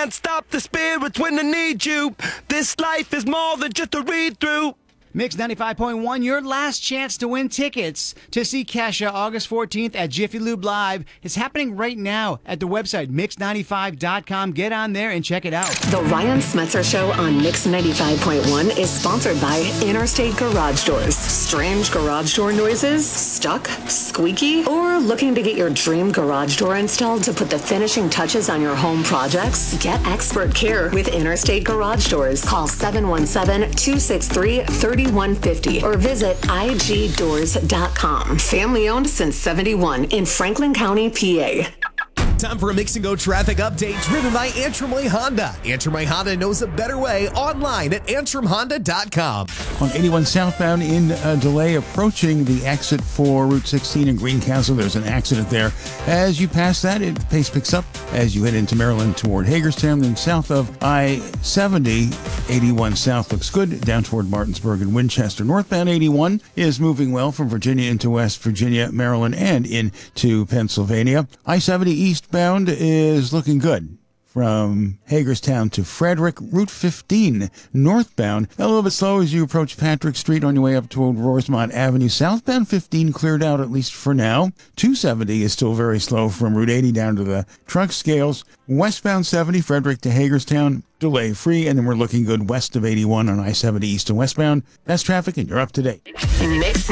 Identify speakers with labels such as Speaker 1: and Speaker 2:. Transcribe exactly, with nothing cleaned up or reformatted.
Speaker 1: can't stop the spirits when they need you. This life is more than just a read-through.
Speaker 2: Mix ninety-five point one, your last chance to win tickets to see Kesha August fourteenth at Jiffy Lube Live. It's happening right now at the website mix ninety-five dot com. Get on there and check it out.
Speaker 3: The Ryan Smetzer Show on Mix ninety-five point one is sponsored by Interstate Garage Doors. Strange garage door noises? Stuck? Squeaky? Or looking to get your dream garage door installed to put the finishing touches on your home projects? Get expert care with Interstate Garage Doors. Call seven one seven, two six three, three one five zero or visit I G doors dot com. Family owned since seventy-one in Franklin County, P A.
Speaker 4: Time for a Mix and Go traffic update driven by Antrim Way Honda. Antrim Way Honda knows a better way online at antrim honda dot com.
Speaker 5: On eighty-one southbound in uh, delay approaching the exit for Route sixteen in Greencastle. There's an accident there. As you pass that, it, the pace picks up as you head into Maryland toward Hagerstown. Then south of I seventy, eighty-one south looks good down toward Martinsburg and Winchester. Northbound eighty-one is moving well from Virginia into West Virginia, Maryland, and into Pennsylvania. I seventy eastbound is looking good from Hagerstown to Frederick. Route fifteen northbound, a little bit slow as you approach Patrick Street on your way up toward Rosemont Avenue. Southbound fifteen cleared out at least for now. two seventy is still very slow from Route eighty down to the truck scales. Westbound seventy, Frederick to Hagerstown, delay free, and then we're looking good west of eighty-one on I seventy east and westbound. That's traffic, and you're up to date.
Speaker 3: Mix